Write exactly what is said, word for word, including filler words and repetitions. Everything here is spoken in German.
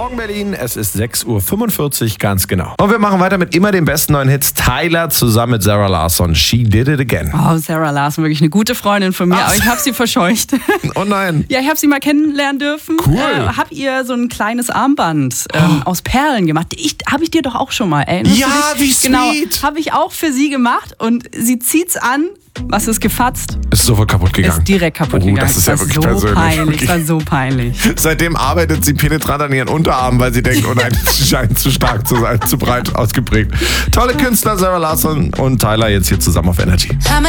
Morgen Berlin, es ist sechs Uhr fünfundvierzig, ganz genau. Und wir machen weiter mit immer den besten neuen Hits. Tyler zusammen mit Sarah Larsson. She did it again. Oh, Sarah Larsson, wirklich eine gute Freundin von mir, Ach. aber ich habe sie verscheucht. Oh nein. Ja, ich habe sie mal kennenlernen dürfen. Cool. Äh, hab ihr so ein kleines Armband ähm, aus Perlen gemacht. Ich, habe ich dir doch auch schon mal, erinnerst Ja, du dich? wie Genau, sweet. habe ich auch für sie gemacht und sie zieht's an. Was ist gefatzt? Ist sofort kaputt gegangen. Ist direkt kaputt Oh, gegangen. das ist ja war wirklich so persönlich. peinlich, war so peinlich. Seitdem arbeitet sie penetrant an ihren Unterarmen, weil sie denkt, oh nein, sie scheint zu stark zu sein, zu breit ausgeprägt. Tolle Künstler, Sarah Larsson und Tyler jetzt hier zusammen auf Energy.